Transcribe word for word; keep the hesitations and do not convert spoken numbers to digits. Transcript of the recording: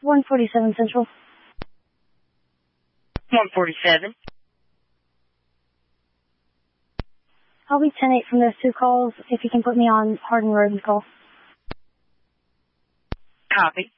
one forty-seven Central. one forty-seven. I'll be ten eight from those two calls if you can put me on Hardin Road and call. Copy.